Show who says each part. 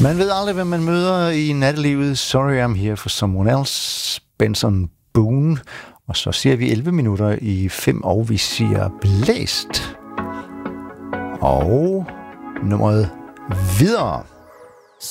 Speaker 1: Man ved aldrig, hvem man møder i nattelivet. Sorry, I'm here for someone else. Benson Boone. Og så siger vi 11 minutter i 5, og vi siger blæst. Og nummeret videre.